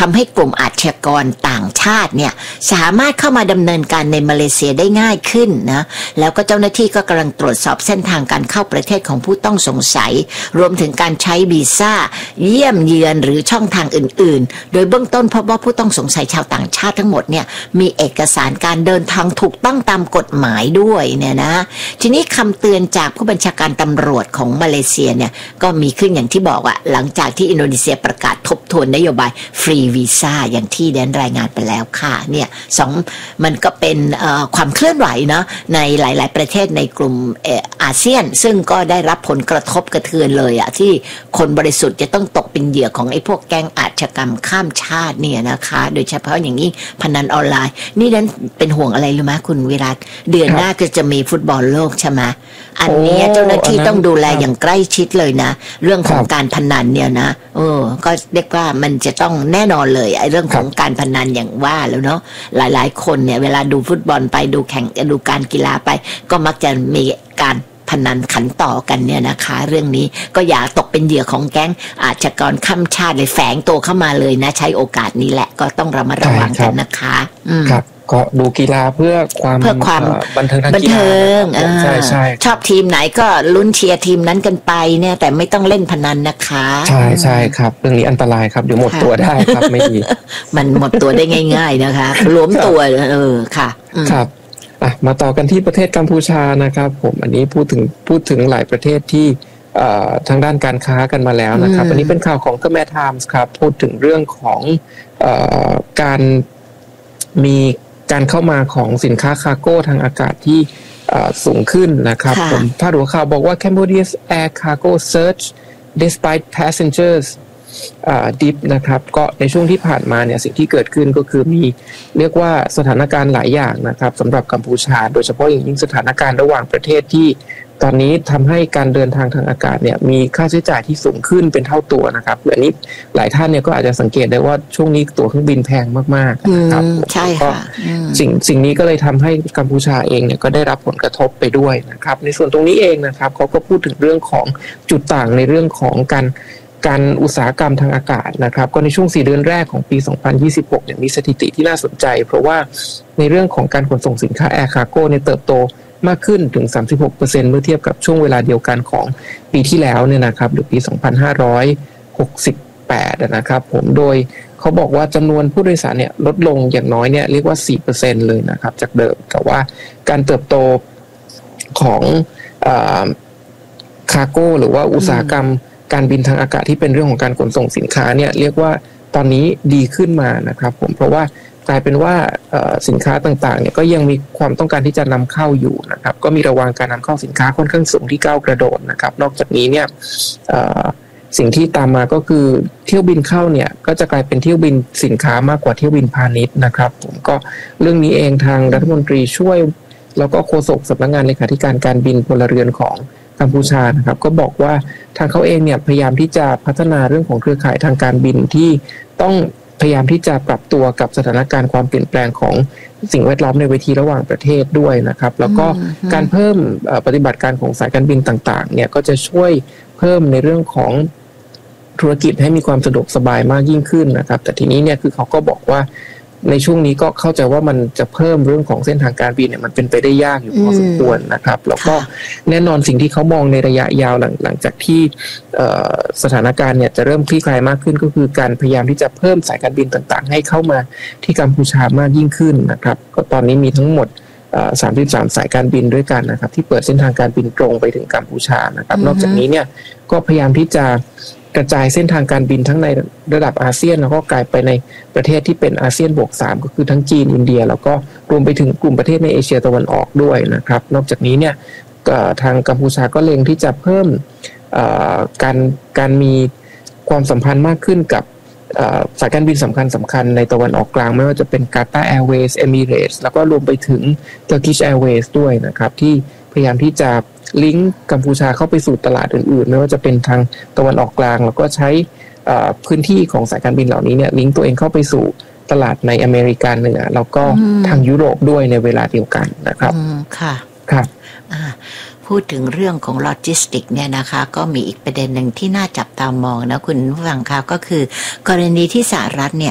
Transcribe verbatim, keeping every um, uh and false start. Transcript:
ำให้กลุ่มอาชญากรต่างชาติเนี่ยสามารถเข้ามาดำเนินการในมาเลเซียได้ง่ายขึ้นนะแล้วก็เจ้าหน้าที่ก็กำลังตรวจสอบเส้นทางการเข้าประเทศของผู้ต้องสงสัยรวมถึงการใช้วีซ่าเยี่ยมเยือนหรือช่องทางอื่นๆโดยเบื้องต้นพบว่าผู้ต้องสงสัยชาวต่างชาติทั้งหมดเนี่ยมีเอกสารการเดินทางถูกต้องตามกฎหมายด้วยเนี่ยนะทีนี้คำเตือนจากผู้บัญชาการตำรวจของมาเลเซียเนี่ยก็มีขึ้นอย่างที่บอกอะหลังจากที่อินโดนีเซียประกาศทบทวนนโยบายฟรีวีซ่าอย่างที่แดนรายงานไปแล้วค่ะเนี่ยสองมันก็เป็นความเคลื่อนไหวเนาะในหลายๆประเทศในกลุ่มอาเซียนซึ่งก็ได้รับผลกระทบกระเทือนเลยอะที่คนบริสุทธิ์จะต้องตกเป็นเหยื่อของไอ้พวกแก๊งอาชญากรรมข้ามชาติเนี่ยนะคะโดยเฉพาะอย่างนี้พนันออนไลน์นี่นั้นเป็นห่วงอะไรรู้ไหมคุณวิรัตเดือนหน้าก็จะมีฟุตบอลโลกใช่ไหมอันนี้เจ้าหน้าที่ต้องดูแลอย่างใกล้ชิดเลยนะเรื่องของการพนันเนี่ยนะเออก็เรียกว่ามันจะต้องแน่นอนเลยไอ้เรื่องของการพนันอย่างว่าแล้วเนาะหลายๆคนเนี่ยเวลาดูฟุตบอลไปดูแข่งดูการกีฬาไปก็มักจะมีการพนันขันต่อกันเนี่ยนะคะเรื่องนี้ก็อย่าตกเป็นเหยื่อของแก๊งอาชญากรข้ามชาติเลยแฝงตัวเข้ามาเลยนะใช้โอกาสนี้แหละก็ต้องระมัดระวังกันนะคะครับก็ดูกีฬาเพื่อความเพื่อความบันเทิงทางกีฬาใช่ใช่ชอบทีมไหนก็ลุ้นเชียร์ทีมนั้นกันไปเนี่ยแต่ไม่ต้องเล่นพนันนะคะใช่ใช่ครับเรื่องนี้อันตรายครับเดี๋ยวหมดตัวได้ครับไม่ดีมันหมดตัวได้ง่ายๆนะคะรวมตัวเออค่ะครับมาต่อกันที่ประเทศกัมพูชานะครับผมอันนี้พูดถึงพูดถึงหลายประเทศที่ทางด้านการค้ากันมาแล้วนะครับอันนี้เป็นข่าวของ Khmer Times ครับพูดถึงเรื่องของเอ่อการมีการเข้ามาของสินค้าคาร์โก้ทางอากาศที่สูงขึ้นนะครับผมพาดหัวข่าวบอกว่า Cambodia's air cargo surge despite passengersดิฟนะครับก็ในช่วงที่ผ่านมาเนี่ยสิ่งที่เกิดขึ้นก็คือมีเรียกว่าสถานการณ์หลายอย่างนะครับสำหรับกัมพูชาโดยเฉพาะอย่างยิ่งสถานการณ์ระหว่างประเทศที่ตอนนี้ทำให้การเดินทางทางอากาศเนี่ยมีค่าใช้จ่ายที่สูงขึ้นเป็นเท่าตัวนะครับอันนี้หลายท่านเนี่ยก็อาจจะสังเกตได้ว่าช่วงนี้ตั๋วเครื่องบินแพงมากๆนะครับใช่ค่ะสิ่งสิ่งนี้ก็เลยทำให้กัมพูชาเองเนี่ยก็ได้รับผลกระทบไปด้วยนะครับในส่วนตรงนี้เองนะครับเขาก็พูดถึงเรื่องของจุดต่างในเรื่องของการการอุตสาหกรรมทางอากาศนะครับก็ในช่วงสี่เดือนแรกของปีสองพันยี่สิบหกเนี่ยมีสถิติที่น่าสนใจเพราะว่าในเรื่องของการขนส่งสินค้าแอร์คาร์โก้เนี่ยเติบโตมากขึ้นถึง สามสิบหกเปอร์เซ็นต์ เมื่อเทียบกับช่วงเวลาเดียวกันของปีที่แล้วเนี่ยนะครับหรือปีสองพันห้าร้อยหกสิบแปดนะครับผมโดยเขาบอกว่าจำนวนผู้โดยสารเนี่ยลดลงอย่างน้อยเนี่ยเรียกว่า สี่เปอร์เซ็นต์ เลยนะครับจากเดิมแต่ว่าการเติบโตของอ่าคาร์โก้หรือว่าอุตสาหกรรมการบินทางอากาศที่เป็นเรื่องของการขนส่งสินค้าเนี่ยเรียกว่าตอนนี้ดีขึ้นมานะครับผมเพราะว่ากลายเป็นว่าสินค้าต่างๆเนี่ยก็ยังมีความต้องการที่จะนำเข้าอยู่นะครับก็มีระวังการนำเข้าสินค้าค่อนข้างสูงที่ก้าวกระโดดนะครับนอกจากนี้เนี่ยสิ่งที่ตามมาก็คือเที่ยวบินเข้าเนี่ยก็จะกลายเป็นเที่ยวบินสินค้ามากกว่าเที่ยวบินพาณิชย์นะครับผมก็เรื่องนี้เองทางรัฐมนตรีช่วยแล้วก็โฆษกสำนักงานเลขาธิการการบินพลเรือนของกัมพูชานะครับก็บอกว่าทางเขาเองเนี่ยพยายามที่จะพัฒนาเรื่องของเครือข่ายทางการบินที่ต้องพยายามที่จะปรับตัวกับสถานการณ์ความเปลี่ยนแปลงของสิ่งแวดล้อมในเวทีระหว่างประเทศด้วยนะครับแล้วก็การเพิ่มปฏิบัติการของสายการบินต่างๆเนี่ยก็จะช่วยเพิ่มในเรื่องของธุรกิจให้มีความสะดวกสบายมากยิ่งขึ้นนะครับแต่ทีนี้เนี่ยคือเขาก็บอกว่าในช่วงนี้ก็เข้าใจว่ามันจะเพิ่มเรื่องของเส้นทางการบินเนี่ยมันเป็นไปได้ยากอยู่พอสมควรนะครับแล้วก็แน่นอนสิ่งที่เขามองในระยะยาวหลังหลังจากที่สถานการณ์เนี่ยจะเริ่มคลี่คลายมากขึ้นก็คือการพยายามที่จะเพิ่มสายการบินต่างๆให้เข้ามาที่กัมพูชามากยิ่งขึ้นนะครับก็ตอนนี้มีทั้งหมดสามสิบสามสายการบินด้วยกันนะครับที่เปิดเส้นทางการบินตรงไปถึงกัมพูชานะครับนอกจากนี้เนี่ยก็พยายามที่จะกระจายเส้นทางการบินทั้งในระดับอาเซียนแล้วก็กลายไปในประเทศที่เป็นอาเซียนบวกสามก็คือทั้งจีนอินเดียแล้วก็รวมไปถึงกลุ่มประเทศในเอเชียตะวันออกด้วยนะครับนอกจากนี้เนี่ยทางกัมพูชาก็เล็งที่จะเพิ่มการการมีความสัมพันธ์มากขึ้นกับสายการบินสำคัญสำคัญในตะวันออกกลางไม่ว่าจะเป็นกาตาร์แอร์เวย์สเอมิเรตส์แล้วก็รวมไปถึง Turkish Airways ด้วยนะครับที่พยายามที่จะลิงก์กัมพูชาเข้าไปสู่ตลาดอื่นๆไม่ว่าจะเป็นทางตะวันออกกลางแล้วก็ใช้พื้นที่ของสายการบินเหล่านี้เนี่ยลิงก์ตัวเองเข้าไปสู่ตลาดในอเมริกาเหนือแล้วก็ทางยุโรปด้วยในเวลาเดียวกันนะครับค่ะครับพูดถึงเรื่องของโลจิสติกเนี่ยนะคะก็มีอีกประเด็นหนึ่งที่น่าจับตามองนะคุณผู้ฟังคะก็คือกรณีที่สหรัฐเนี่ย